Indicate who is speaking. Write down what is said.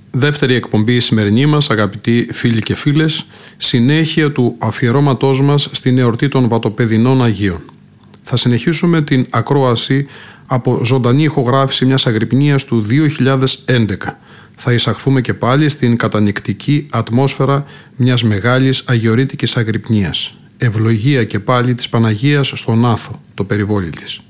Speaker 1: Δεύτερη εκπομπή η σημερινή μας, αγαπητοί φίλοι και φίλες, συνέχεια του αφιερώματός μας στην εορτή των Βατοπεδινών Αγίων. Θα συνεχίσουμε την ακρόαση από ζωντανή ηχογράφηση μιας αγρυπνίας του 2011. Θα εισαχθούμε και πάλι στην κατανυκτική ατμόσφαιρα μιας μεγάλης αγιορείτικης αγρυπνίας. Ευλογία και πάλι της Παναγίας στον Άθο, το περιβόλι της.